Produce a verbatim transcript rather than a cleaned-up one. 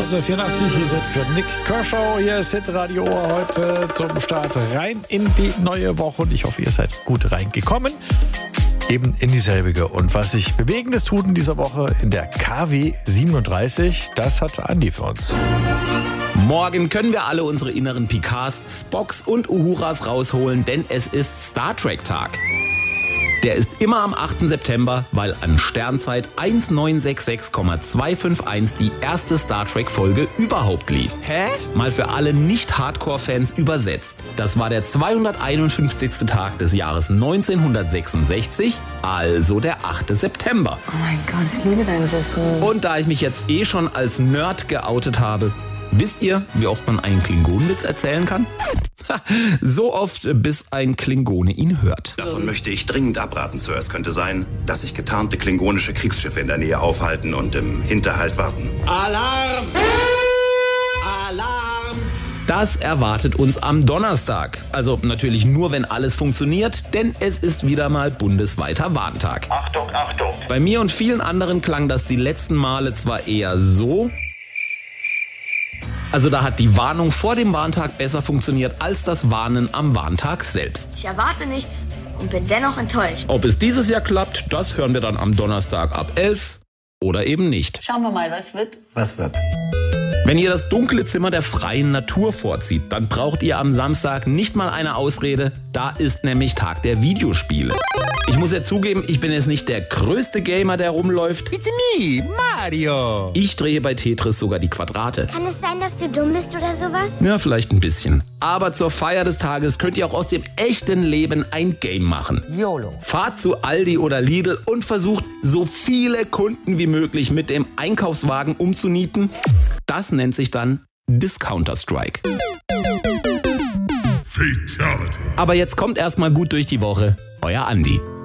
neunzehnhundertvierundachtzig, hier sind für Nick Kershaw, hier ist Hitradio heute zum Start rein in die neue Woche und ich hoffe, ihr seid gut reingekommen. Eben in dieselbige. Und was sich Bewegendes tut in dieser Woche in der K W siebenunddreißig, das hat Andi für uns. Morgen können wir alle unsere inneren Picards, Spocks und Uhuras rausholen, denn es ist Star Trek Tag. Der ist immer am achten September, weil an Sternzeit neunzehn sechsundsechzig Komma zweihunderteinundfünfzig die erste Star Trek Folge überhaupt lief. Hä? Mal für alle Nicht-Hardcore-Fans übersetzt. Das war der zweihunderteinundfünfzigste Tag des Jahres neunzehnhundertsechsundsechzig, also der achte September. Oh mein Gott, ich liebe dein Wissen. Und da ich mich jetzt eh schon als Nerd geoutet habe, wisst ihr, wie oft man einen Klingonenwitz erzählen kann? So oft, bis ein Klingone ihn hört. Davon möchte ich dringend abraten, Sir. Es könnte sein, dass sich getarnte klingonische Kriegsschiffe in der Nähe aufhalten und im Hinterhalt warten. Alarm! Alarm! Das erwartet uns am Donnerstag. Also natürlich nur, wenn alles funktioniert, denn es ist wieder mal bundesweiter Warntag. Achtung, Achtung! Bei mir und vielen anderen klang das die letzten Male zwar eher so. Also da hat die Warnung vor dem Warntag besser funktioniert als das Warnen am Warntag selbst. Ich erwarte nichts und bin dennoch enttäuscht. Ob es dieses Jahr klappt, das hören wir dann am Donnerstag ab elf oder eben nicht. Schauen wir mal, was wird. Was wird? Wenn ihr das dunkle Zimmer der freien Natur vorzieht, dann braucht ihr am Samstag nicht mal eine Ausrede. Da ist nämlich Tag der Videospiele. Ich muss ja zugeben, ich bin jetzt nicht der größte Gamer, der rumläuft. It's me, Mario. Ich drehe bei Tetris sogar die Quadrate. Kann es sein, dass du dumm bist oder sowas? Ja, vielleicht ein bisschen. Aber zur Feier des Tages könnt ihr auch aus dem echten Leben ein Game machen. YOLO. Fahrt zu Aldi oder Lidl und versucht, so viele Kunden wie möglich mit dem Einkaufswagen umzunieten. Das nennt sich dann Discounter Strike. Fatality. Aber jetzt kommt erstmal gut durch die Woche. Euer Andi.